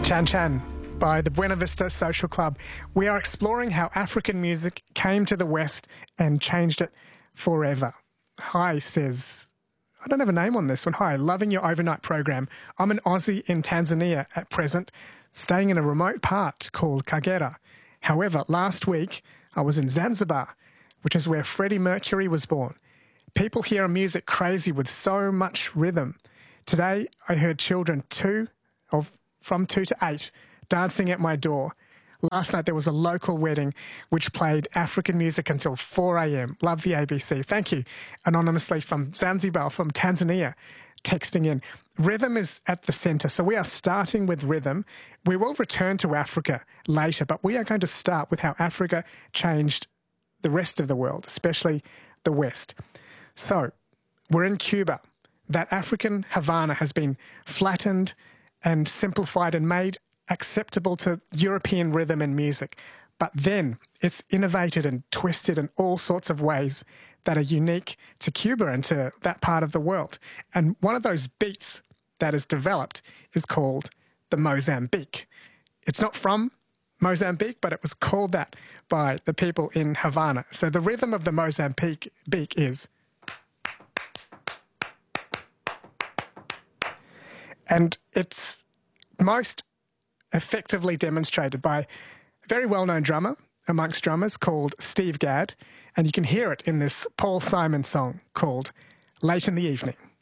Chan Chan by the Buena Vista Social Club. We are exploring how African music came to the West and changed it forever. Hi says, I don't have a name on this one. Hi, loving your overnight program. I'm an Aussie in Tanzania at present, staying in a remote part called Kagera. However, last week I was in Zanzibar, which is where Freddie Mercury was born. People here are music crazy with so much rhythm. Today I heard children from 2 to 8 dancing at my door. Last night there was a local wedding which played African music until 4 a.m. Love the ABC. Thank you. Anonymously from Zanzibar, from Tanzania, texting in. Rhythm is at the centre, so we are starting with rhythm. We will return to Africa later, but we are going to start with how Africa changed the rest of the world, especially the West. So, we're in Cuba. That African Havana has been flattened and simplified and made acceptable to European rhythm and music. But then it's innovated and twisted in all sorts of ways that are unique to Cuba and to that part of the world. And one of those beats that is developed is called the Mozambique. It's not from Mozambique, but it was called that by the people in Havana. So the rhythm of the Mozambique is... And it's most effectively demonstrated by a very well-known drummer amongst drummers called Steve Gadd, and you can hear it in this Paul Simon song called Late in the Evening.